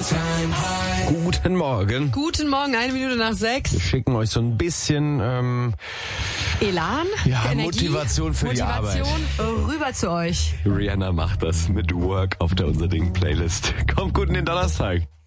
Guten Morgen. Guten Morgen, 6:01. Wir schicken euch so ein bisschen Elan, Energie, Motivation für die Arbeit. Motivation rüber zu euch. Rihanna macht das mit Work auf der Unser Ding Playlist. Kommt gut in den Donnerstag.